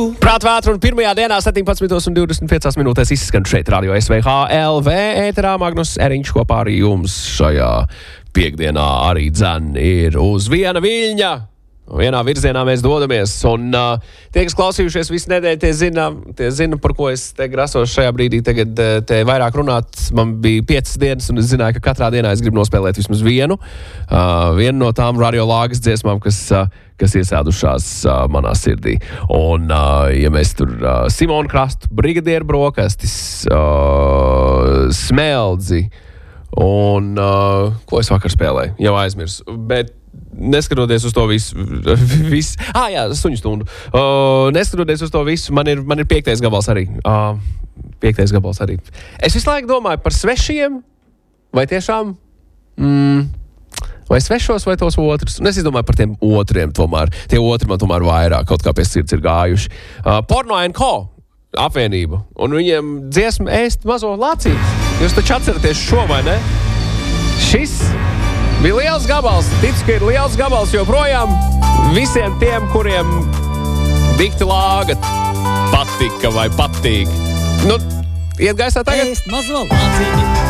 Prātvētra un pirmajā dienā 17:25 minūtēs izskan šeit Radio SVH-LV ēterā Magnus Eriņš kopā ar jums šajā piekdienā arī dzen ir uz viena viļņa. Vienā virzienā mēs dodamies, un tie, kas klausījušies visu nedēļu, tie zina, par ko es te grasos šajā brīdī tagad te vairāk runāt. Man bija 5 dienas, un es zināju, ka katrā dienā es gribu nospēlēt vismaz vienu no tām Radio Lāgas dziesmām, kas iesēdušās manā sirdī. Un, ja mēs tur Simonu Krastu, Brigadieru brokastis, Smeldzi, un ko es vakar spēlēju, jau aizmirsu, bet neskatoties uz to visu, suņu stundu. Neskatoties uz to visu, man ir 5. gabals arī. 5. gabals arī. Es visu laiku domāju par svešiem, vai tiešām, vai svešos, vai tos otrus. Un es izdomāju par tiem otriem tomēr. Tie otri man tomēr vairāk kaut kā pie sirds ir gājuši. Porno & Co. apvienība. Un viņiem dziesma ēst mazo lācīti. Jūs taču atceraties šo, vai ne? Šis bija liels gabals. Ticu, ka ir liels gabals joprojām visiem tiem, kuriem dikti lāga patika vai patīk. Nu, iet gaisā tagad. Ēst mazo lācīti.